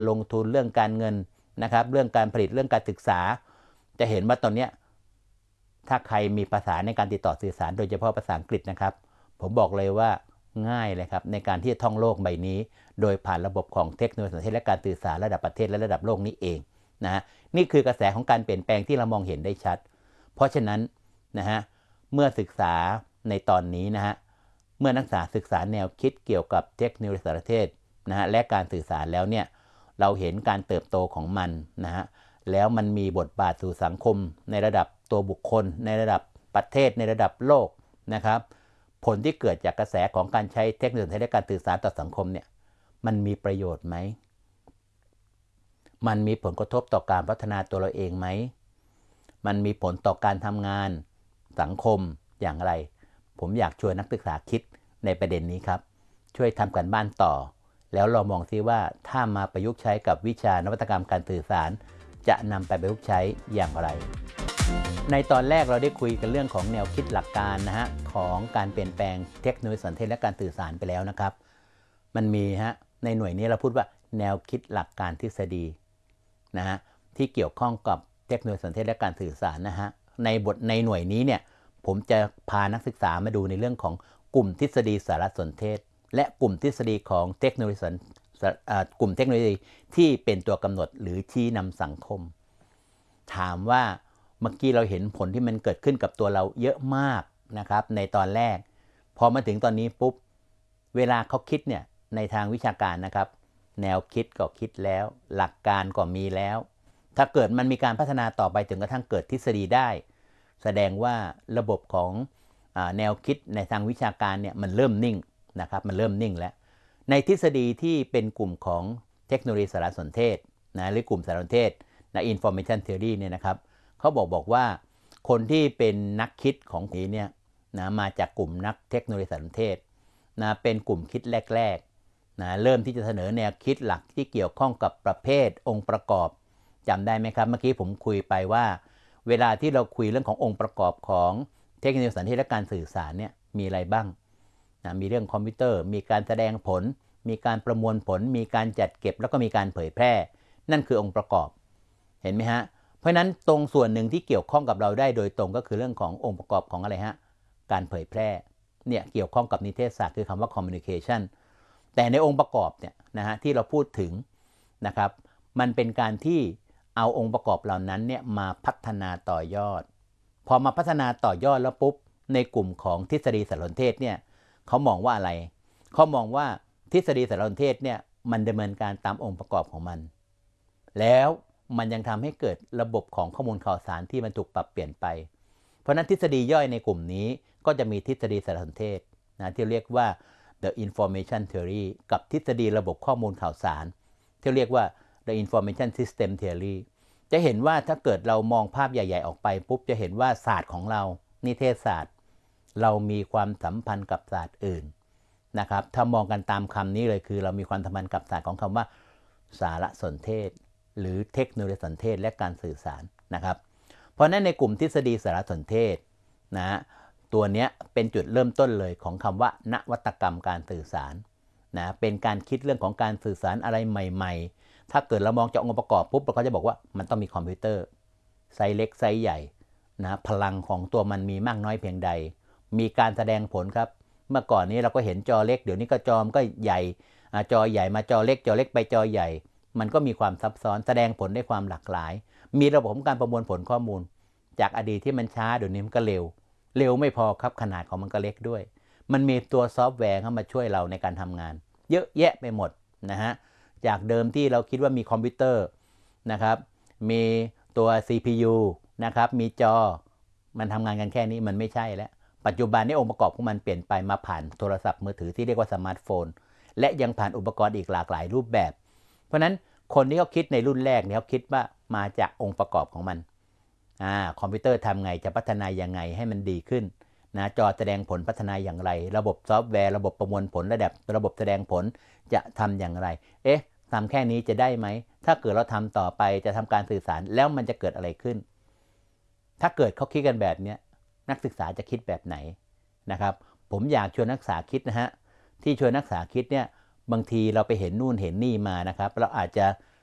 ลงทุนเรื่องการเงินนะครับเรื่องการผลิตเรื่องการศึกษาจะเห็นว่าตอนนี้ถ้าใครมีภาษาในการติดต่อสื่อสารโดยเฉพาะภาษาอังกฤษนะครับผมบอกเลยว่าง่ายเลยครับในการที่จะท่องโลกใบนี้โดยผ่านระบบของเทคโนโลยีและการสื่อสารระดับประเทศและระดับโลกนี้เองนะนี่คือกระแสของการเปลี่ยนแปลงที่เรามองเห็นได้ชัดเพราะฉะนั้นนะฮะเมื่อศึกษาในตอนนี้นะฮะเมื่อนักศึกษาแนวคิดเกี่ยวกับเทคโนโลยีสารสนเทศนะฮะและการสื่อสารแล้วเนี่ยเราเห็นการเติบโตของมันนะฮะแล้วมันมีบทบาทสู่สังคมในระดับตัวบุคคลในระดับประเทศในระดับโลกนะครับผลที่เกิดจากกระแสของการใช้เทคโนโลยีและการสื่อสารต่อสังคมเนี่ยมันมีประโยชน์ไหมมันมีผลกระทบต่อการพัฒนาตัวเราเองไหมมันมีผลต่อการทำงานสังคมอย่างไรผมอยากชวนนักศึกษาคิดในประเด็นนี้ครับช่วยทำกันบ้านต่อแล้วเรามองซิว่าถ้ามาประยุกต์ใช้กับวิชานวัตกรรมการสื่อสารจะนำไปประยุกต์ใช้อย่างไรในตอนแรกเราได้คุยกันเรื่องของแนวคิดหลักการนะฮะของการเปลี่ยนแปลงเทคโนโลยีสารสนเทศและการสื่อสารไปแล้วนะครับมันมีฮะในหน่วยนี้เราพูดว่าแนวคิดหลักการทฤษฎีนะฮะที่เกี่ยวข้องกับเทคโนโลยีสารสนเทศและการสื่อสารนะฮะในหน่วยนี้เนี่ยผมจะพานักศึกษามาดูในเรื่องของกลุ่มทฤษฎีสารสนเทศและกลุ่มทฤษฎีของเทคโนโลยีกลุ่มเทคโนโลยีที่เป็นตัวกำหนดหรือชี้นำสังคมถามว่าเมื่อกี้เราเห็นผลที่มันเกิดขึ้นกับตัวเราเยอะมากนะครับในตอนแรกพอมาถึงตอนนี้ปุ๊บเวลาเขาคิดเนี่ยในทางวิชาการนะครับแนวคิดก็คิดแล้วหลักการก็มีแล้วถ้าเกิดมันมีการพัฒนาต่อไปถึงกระทั่งเกิดทฤษฎีได้แสดงว่าระบบของแนวคิดในทางวิชาการเนี่ยมันเริ่มนิ่งนะครับมันเริ่มนิ่งแล้วในทฤษฎีที่เป็นกลุ่มของเทคโนโลยีสารสนเทศนะหรือกลุ่มสารสนเทศใน information theory เนี่ยนะครับเขาบอกว่าคนที่เป็นนักคิดของนี้เนี่ยนะมาจากกลุ่มนักเทคโนโลยีสารสนเทศนะเป็นกลุ่มคิดแรกๆนะเริ่มที่จะเสนอแนวคิดหลักที่เกี่ยวข้องกับประเภทองค์ประกอบจำได้ไหมครับเมื่อกี้ผมคุยไปว่าเวลาที่เราคุยเรื่องขององค์ประกอบของเทคโนโลยีสารสนเทศและการสื่อสารเนี่ยมีอะไรบ้างนะมีเรื่องคอมพิวเตอร์มีการแสดงผลมีการประมวลผลมีการจัดเก็บแล้วก็มีการเผยแพร่นั่นคือองค์ประกอบเห็นไหมฮะเพราะนั้นตรงส่วนหนึ่งที่เกี่ยวข้องกับเราได้โดยตรงก็คือเรื่องขององค์ประกอบของอะไรฮะการเผยแพร่เนี่ยเกี่ยวข้องกับนิเทศศาสตร์คือคำว่า communication แต่ในองค์ประกอบเนี่ยนะฮะที่เราพูดถึงนะครับมันเป็นการที่เอาองค์ประกอบเหล่านั้นเนี่ยมาพัฒนาต่อยอดพอมาพัฒนาต่อยอดแล้วปุ๊บในกลุ่มของทฤษฎีสารสนเทศเนี่ยเขามองว่าอะไรเขามองว่าทฤษฎีสารสนเทศเนี่ยมันดำเนินการตามองค์ประกอบของมันแล้วมันยังทำให้เกิดระบบของข้อมูลข่าวสารที่มันถูกปรับเปลี่ยนไปเพราะนั้นทฤษฎีย่อยในกลุ่มนี้ก็จะมีทฤษฎีสารสนเทศนะที่เรียกว่า the information theory กับทฤษฎีระบบข้อมูลข่าวสารที่เรียกว่า the information system theory จะเห็นว่าถ้าเกิดเรามองภาพใหญ่ๆออกไปปุ๊บจะเห็นว่าศาสตร์ของเรานิเทศศาสตร์เรามีความสัมพันธ์กับศาสตร์อื่นนะครับถ้ามองกันตามคำนี้เลยคือเรามีความสัมพันธ์กับศาสตร์ของคำว่าสารสนเทศหรือเทคโนโลยีสนเทศและการสื่อสารนะครับเพราะนั้นในกลุ่มทฤษฎีสารสนเทศนะตัวนี้เป็นจุดเริ่มต้นเลยของคำว่านวัตกรรมการสื่อสารนะเป็นการคิดเรื่องของการสื่อสารอะไรใหม่ๆถ้าเกิดเรามองจากองค์ประกอบปุ๊บเราก็จะบอกว่ามันต้องมีคอมพิวเตอร์ไซส์เล็กไซส์ใหญ่นะพลังของตัวมันมีมากน้อยเพียงใดมีการแสดงผลครับเมื่อก่อนนี้เราก็เห็นจอเล็กเดี๋ยวนี้ก็จอมก็ใหญ่จอใหญ่มาจอเล็กไปจอใหญ่มันก็มีความซับซ้อนแสดงผลได้ความหลากหลายมีระบบการประมวลผลข้อมูลจากอดีตที่มันช้าเดี๋ยวนี้มันก็เร็วไม่พอครับขนาดของมันก็เล็กด้วยมันมีตัวซอฟต์แวร์เข้ามาช่วยเราในการทำงานเยอะแยะไปหมดนะฮะจากเดิมที่เราคิดว่ามีคอมพิวเตอร์นะครับมีตัว CPU นะครับมีจอมันทำงานกันแค่นี้มันไม่ใช่แล้วปัจจุบันนี้องค์ประกอบของมันเปลี่ยนไปมาผ่านโทรศัพท์มือถือที่เรียกว่าสมาร์ทโฟนและยังผ่านอุปกรณ์อีกหลากหลายรูปแบบเพราะนั้นคนที่เขาคิดในรุ่นแรกเนี่ยเขาคิดว่ามาจากองค์ประกอบของมันคอมพิวเตอร์ทำไงจะพัฒนายังไงให้มันดีขึ้นนะจอแสดงผลพัฒนาอย่างไรระบบซอฟต์แวร์ระบบประมวลผลระบบแสดงผลจะทำอย่างไรทำแค่นี้จะได้ไหมถ้าเกิดเราทำต่อไปจะทำการสื่อสารแล้วมันจะเกิดอะไรขึ้นถ้าเกิดเขาคิดกันแบบนี้นักศึกษาจะคิดแบบไหนนะครับผมอยากชวนนักศึกษาคิดนะฮะที่ชวนนักศึกษาคิดเนี่ยบางทีเราไปเห็นนู่นเห็นนี่มานะครับเราอาจจะ